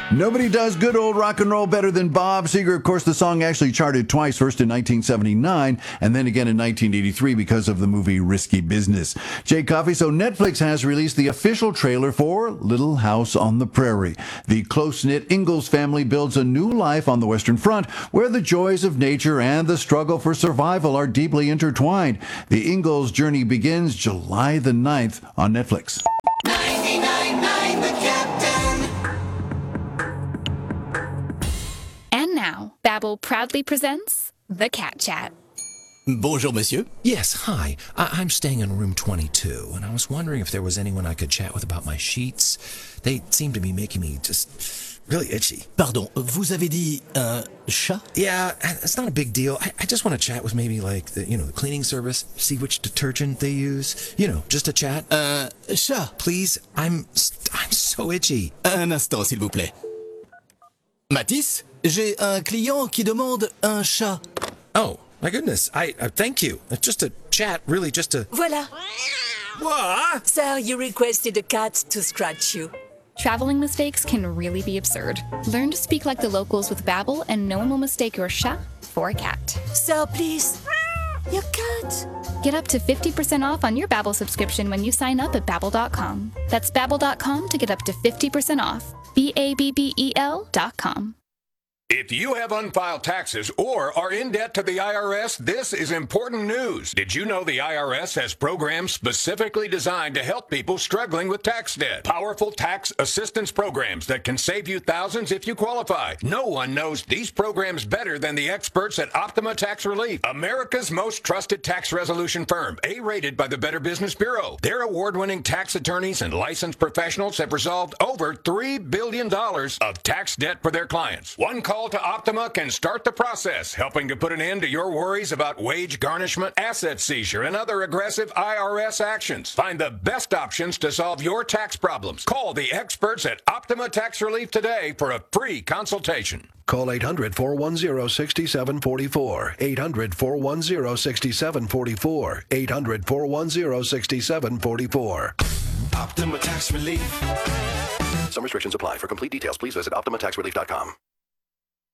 Nobody does good old rock and roll better than Bob Seger. Of course, the song actually charted twice, first in 1979 and then again in 1983 because of the movie Risky Business. Jay Coffey, so Netflix has released the official trailer for Little House on the Prairie. The close-knit Ingalls family builds a new life on the Western Front where the joys of nature and the struggle for survival are deeply intertwined. The Ingalls journey begins July the 9th on Netflix. 99.9 The Captain. And now, Babbel proudly presents The Cat Chat. Bonjour, monsieur. Yes, hi. I'm staying in room 22, and I was wondering if there was anyone I could chat with about my sheets. They seem to be making me just really itchy. Pardon, vous avez dit un chat? Yeah, it's not a big deal. I just want to chat with maybe like the cleaning service, see which detergent they use. Just a chat. Chat. Please, I'm so itchy. Un instant, s'il vous plaît. Matisse, j'ai un client qui demande un chat. Oh, my goodness. I thank you. It's just a chat, really just a... Voilà. What? Sir, you requested a cat to scratch you. Traveling mistakes can really be absurd. Learn to speak like the locals with Babbel, and no one will mistake your chat for a cat. Sir, please. Your cat. Get up to 50% off on your Babbel subscription when you sign up at Babbel.com. That's Babbel.com to get up to 50% off. Babbel.com. If you have unfiled taxes or are in debt to the IRS, this is important news. Did you know the IRS has programs specifically designed to help people struggling with tax debt? Powerful tax assistance programs that can save you thousands if you qualify. No one knows these programs better than the experts at Optima Tax Relief, America's most trusted tax resolution firm, A-rated by the Better Business Bureau. Their award-winning tax attorneys and licensed professionals have resolved over $3 billion of tax debt for their clients. One call to Optima can start the process, helping to put an end to your worries about wage garnishment, asset seizure, and other aggressive IRS actions. Find the best options to solve your tax problems. Call the experts at Optima Tax Relief today for a free consultation. Call 800-410-6744. 800-410-6744. 800-410-6744. Optima Tax Relief. Some restrictions apply. For complete details, please visit OptimaTaxRelief.com.